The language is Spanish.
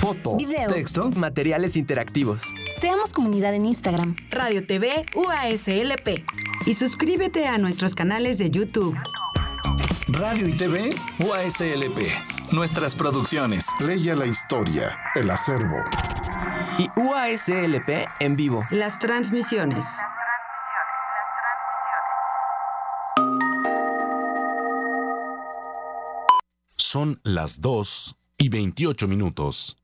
foto, video, texto, materiales interactivos. Seamos comunidad en Instagram, Radio TV UASLP. Y suscríbete a nuestros canales de YouTube. Radio y TV UASLP. Nuestras producciones. Leia la historia, el acervo. Y UASLP en vivo. Las transmisiones. Son las 2:28.